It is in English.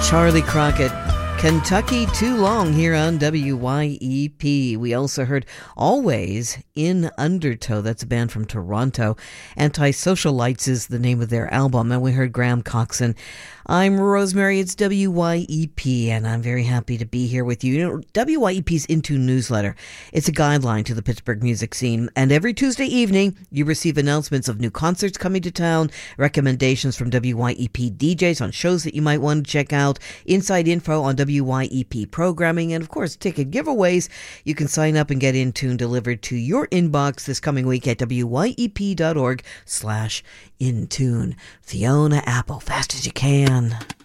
Charlie Crockett, Kentucky Too Long here on WYEP. We also heard Always in Undertow. That's a band from Toronto. Antisocial Lights is the name of their album. And we heard Graham Coxon. I'm Rosemary. It's WYEP, and I'm very happy to be here with you. You know, WYEP's Into newsletter. It's a guideline to the Pittsburgh music scene. And every Tuesday evening, you receive announcements of new concerts coming to town, recommendations from WYEP DJs on shows that you might want to check out, inside info on WYEP programming, and of course, ticket giveaways. You can sign up and get In Tune delivered to your inbox this coming week at wyep.org/intune. Fiona Apple, fast as you can.